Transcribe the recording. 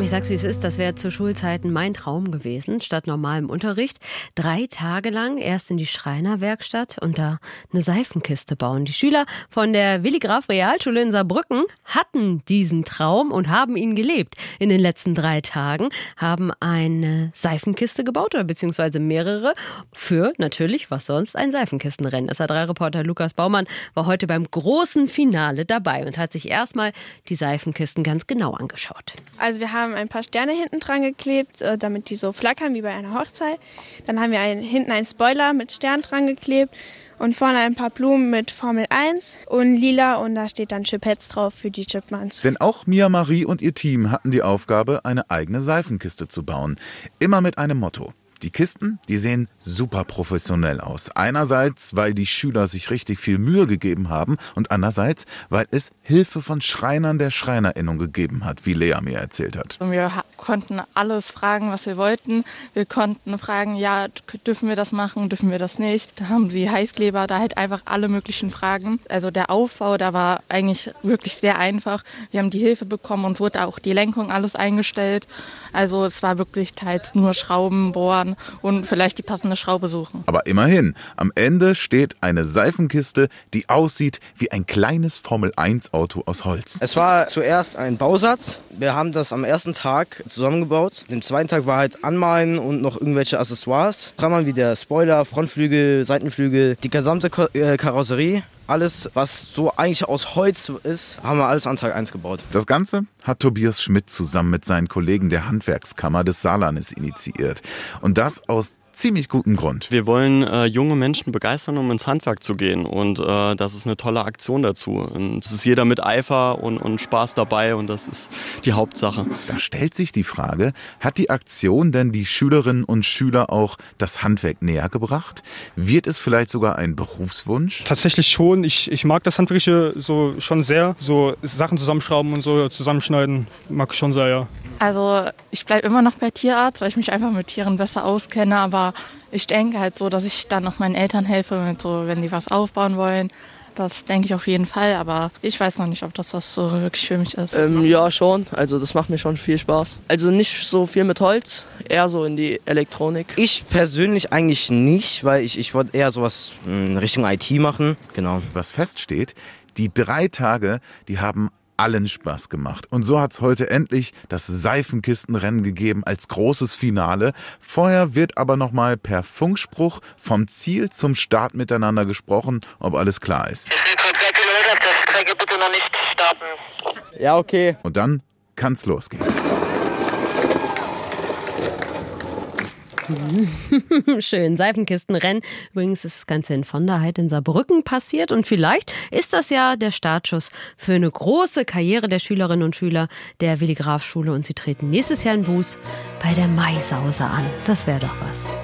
Ich sag's, wie es ist, das wäre zu Schulzeiten mein Traum gewesen, statt normalem Unterricht. 3 Tage lang erst in die Schreinerwerkstatt und da eine Seifenkiste bauen. Die Schüler von der Willi Graf Realschule in Saarbrücken hatten diesen Traum und haben ihn gelebt. In den letzten 3 Tagen haben eine Seifenkiste gebaut oder beziehungsweise mehrere für natürlich, was sonst, ein Seifenkistenrennen. SR3-Reporter Lukas Baumann war heute beim großen Finale dabei und hat sich erstmal die Seifenkisten ganz genau angeschaut. Also wir haben ein paar Sterne hinten dran geklebt, damit die so flackern wie bei einer Hochzeit. Dann haben wir hinten einen Spoiler mit Stern dran geklebt und vorne ein paar Blumen mit Formel 1 und lila und da steht dann Chipettes drauf für die Chipmunks. Denn auch Mia Marie und ihr Team hatten die Aufgabe, eine eigene Seifenkiste zu bauen. Immer mit einem Motto. Die Kisten, die sehen super professionell aus. Einerseits, weil die Schüler sich richtig viel Mühe gegeben haben und andererseits, weil es Hilfe von Schreinern der Schreinerinnung gegeben hat, wie Lea mir erzählt hat. Wir konnten alles fragen, was wir wollten. Wir konnten fragen, ja, dürfen wir das machen, dürfen wir das nicht. Da haben sie Heißkleber, da halt einfach alle möglichen Fragen. Also der Aufbau, da war eigentlich wirklich sehr einfach. Wir haben die Hilfe bekommen, uns wurde auch die Lenkung alles eingestellt. Also es war wirklich teils nur Schrauben, Bohren und vielleicht die passende Schraube suchen. Aber immerhin, am Ende steht eine Seifenkiste, die aussieht wie ein kleines Formel-1-Auto aus Holz. Es war zuerst ein Bausatz. Wir haben das am ersten Tag zusammengebaut. Am zweiten Tag war halt Anmalen und noch irgendwelche Accessoires. Dran wie der Spoiler, Frontflügel, Seitenflügel, die gesamte Karosserie. Alles, was so eigentlich aus Holz ist, haben wir alles an Tag 1 gebaut. Das Ganze hat Tobias Schmidt zusammen mit seinen Kollegen der Handwerkskammer des Saarlandes initiiert. Und das aus ziemlich gutem Grund. Wir wollen junge Menschen begeistern, um ins Handwerk zu gehen. Und das ist eine tolle Aktion dazu. Und es ist jeder mit Eifer und Spaß dabei und das ist die Hauptsache. Da stellt sich die Frage, hat die Aktion denn die Schülerinnen und Schüler auch das Handwerk näher gebracht? Wird es vielleicht sogar ein Berufswunsch? Tatsächlich schon. Ich mag das Handwerkliche so schon sehr. So Sachen zusammenschrauben und so zusammenschneiden mag ich schon sehr, ja. Also ich bleibe immer noch bei Tierarzt, weil ich mich einfach mit Tieren besser auskenne. Aber ich denke halt so, dass ich dann noch meinen Eltern helfe, mit so, wenn die was aufbauen wollen. Das denke ich auf jeden Fall, aber ich weiß noch nicht, ob das so wirklich für mich ist. Ja, schon. Also das macht mir schon viel Spaß. Also nicht so viel mit Holz, eher so in die Elektronik. Ich persönlich eigentlich nicht, weil ich wollte eher sowas in Richtung IT machen. Genau. Was feststeht, die 3 Tage, die haben allen Spaß gemacht. Und so hat es heute endlich das Seifenkistenrennen gegeben als großes Finale. Vorher wird aber nochmal per Funkspruch vom Ziel zum Start miteinander gesprochen, ob alles klar ist. Wir sind vor 2 Kilometern, das Strecke bitte noch nicht starten. Ja, okay. Und dann kann's losgehen. Schön, Seifenkistenrennen. Übrigens ist das Ganze in Vonderheit in Saarbrücken passiert und vielleicht ist das ja der Startschuss für eine große Karriere der Schülerinnen und Schüler der Willi Graf Schule und sie treten nächstes Jahr in Buß bei der Maisause an. Das wäre doch was.